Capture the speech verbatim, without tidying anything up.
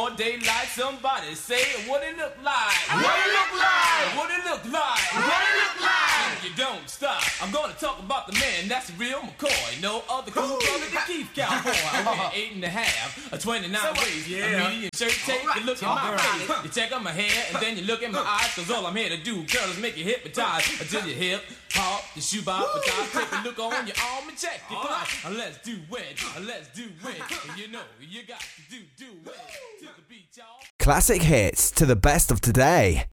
broad daylight, somebody say what it look like. What it look like? What it look like? What it look like? You don't stop. I'm gonna talk about the man that's the real McCoy. No other cool brother than Keith Cowboy. I wear eight and a half, a twenty-nine waist, yeah. a medium shirt. Take All right, a look at all my right. face. You check out my hair, and then you look at my eyes. Cause all I'm here to do, girl, is make you hypnotized until you hip hop, the shoe bob, the top. Take a look on your arm and check it. Come on, let's do it. Let's do it. You know you got to do do it to the beat, y'all. Classic hits to the best of today.